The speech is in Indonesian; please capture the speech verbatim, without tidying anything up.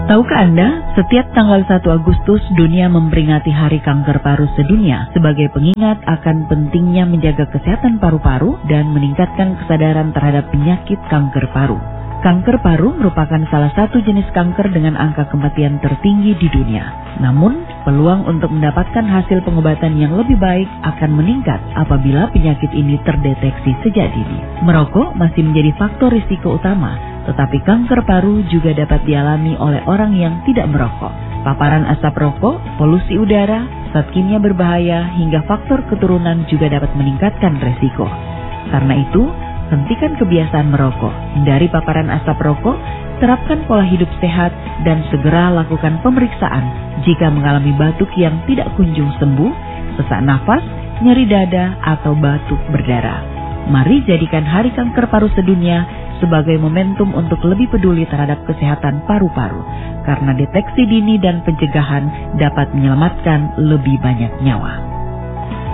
Tahukah Anda, setiap tanggal satu Agustus dunia memperingati Hari Kanker Paru Sedunia sebagai pengingat akan pentingnya menjaga kesehatan paru-paru dan meningkatkan kesadaran terhadap penyakit kanker paru. Kanker paru merupakan salah satu jenis kanker dengan angka kematian tertinggi di dunia. Namun, peluang untuk mendapatkan hasil pengobatan yang lebih baik akan meningkat apabila penyakit ini terdeteksi sejak dini. Merokok masih menjadi faktor risiko utama, tetapi kanker paru juga dapat dialami oleh orang yang tidak merokok. Paparan asap rokok, polusi udara, zat kimia berbahaya, hingga faktor keturunan juga dapat meningkatkan resiko. Karena itu, hentikan kebiasaan merokok, hindari paparan asap rokok, terapkan pola hidup sehat, dan segera lakukan pemeriksaan jika mengalami batuk yang tidak kunjung sembuh, sesak nafas, nyeri dada, atau batuk berdarah. Mari jadikan Hari Kanker Paru Sedunia sebagai momentum untuk lebih peduli terhadap kesehatan paru-paru, karena deteksi dini dan pencegahan dapat menyelamatkan lebih banyak nyawa.